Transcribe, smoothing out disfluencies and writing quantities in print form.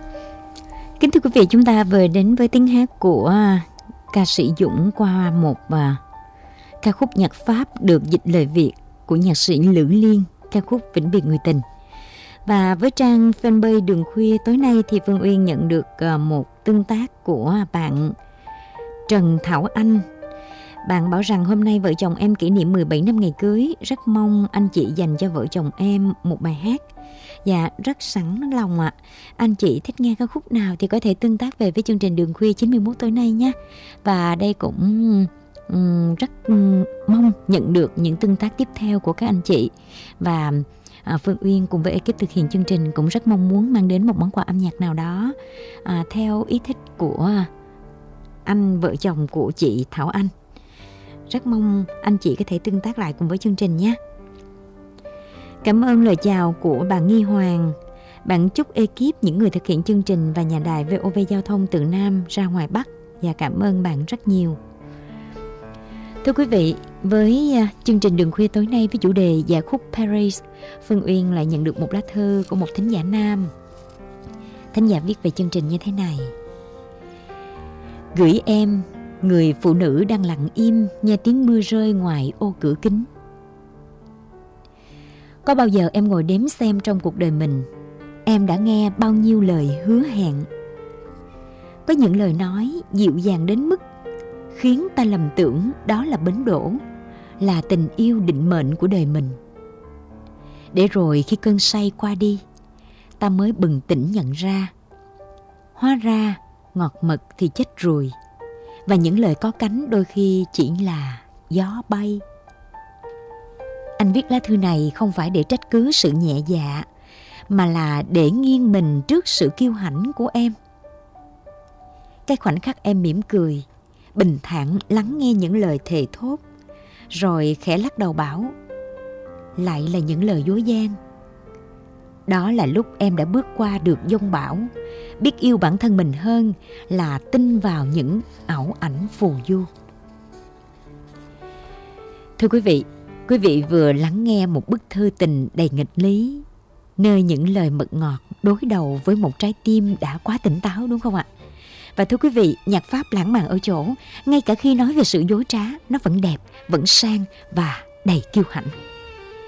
Kính thưa quý vị, chúng ta vừa đến với tiếng hát của ca sĩ Dũng qua một ca khúc nhạc Pháp được dịch lời Việt của nhạc sĩ Lữ Liên, ca khúc Vĩnh Biệt Người Tình. Và với trang fanpage Đường Khuya tối nay thì Phương Uyên nhận được một tương tác của bạn Trần Thảo Anh. Bạn bảo rằng hôm nay vợ chồng em kỷ niệm 17 năm ngày cưới, rất mong anh chị dành cho vợ chồng em một bài hát. Dạ, rất sẵn lòng ạ. Anh chị thích nghe ca khúc nào thì có thể tương tác về với chương trình Đường Khuya 91 tối nay nhé. Và đây cũng rất mong nhận được những tương tác tiếp theo của các anh chị. Và Phương Uyên cùng với ekip thực hiện chương trình cũng rất mong muốn mang đến một món quà âm nhạc nào đó theo ý thích của anh vợ chồng của chị Thảo Anh. Rất mong anh chị có thể tương tác lại cùng với chương trình nhé. Cảm ơn lời chào của bà Nghi Hoàng. Bạn chúc ekip, những người thực hiện chương trình và nhà đài VOV Giao thông từ Nam ra ngoài Bắc. Và cảm ơn bạn rất nhiều. Thưa quý vị, với chương trình Đường Khuya tối nay với chủ đề Dạ khúc Paris, Phương Uyên lại nhận được một lá thư của một thính giả nam. Thính giả viết về chương trình như thế này: gửi em, người phụ nữ đang lặng im nghe tiếng mưa rơi ngoài ô cửa kính. Có bao giờ em ngồi đếm xem trong cuộc đời mình em đã nghe bao nhiêu lời hứa hẹn? Có những lời nói dịu dàng đến mức khiến ta lầm tưởng đó là bến đỗ, là tình yêu định mệnh của đời mình. Để rồi khi cơn say qua đi, ta mới bừng tỉnh nhận ra, hóa ra ngọt mật thì chết ruồi, và những lời có cánh đôi khi chỉ là gió bay. Anh viết lá thư này không phải để trách cứ sự nhẹ dạ, mà là để nghiêng mình trước sự kiêu hãnh của em. Cái khoảnh khắc em mỉm cười, bình thản lắng nghe những lời thề thốt, rồi khẽ lắc đầu bảo lại là những lời dối gian. Đó là lúc em đã bước qua được dông bão, biết yêu bản thân mình hơn là tin vào những ảo ảnh phù du. Thưa quý vị vừa lắng nghe một bức thư tình đầy nghịch lý, nơi những lời mật ngọt đối đầu với một trái tim đã quá tỉnh táo, đúng không ạ? Và thưa quý vị, nhạc Pháp lãng mạn ở chỗ, ngay cả khi nói về sự dối trá, nó vẫn đẹp, vẫn sang và đầy kiêu hãnh.